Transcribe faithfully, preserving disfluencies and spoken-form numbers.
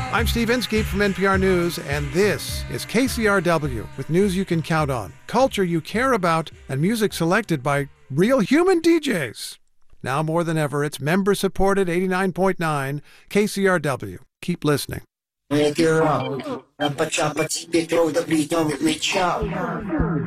I'm Steve Inskeep from N P R News, and this is K C R W with news you can count on, culture you care about, and music selected by real human D Js. Now more than ever, it's member-supported eighty-nine point nine K C R W. Keep listening. Make it up. Dapat dapat si Pedro the beat, don't reach out.